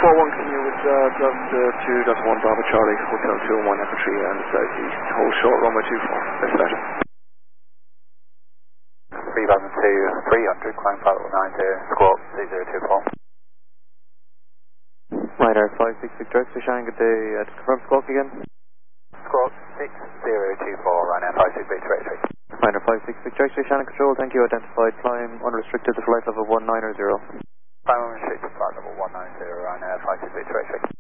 41, can you just 2.1 Bravo Charlie, Hotel 2 and 1 Echo 3 and southeast, hold short runway 24, that's better. 3,200, climb flight level 90, squawk 3024. Ryder 56 Victor X-ray Shanghai, good day, just confirm squawk again. Squawk 6024, Ryanair 56 Victor X-ray. Ryder 56 Victor X-ray Shanghai control, thank you, identified climb unrestricted to flight level 190. Climb unrestricted flight level 190, Ryanair 56 Victor X-ray.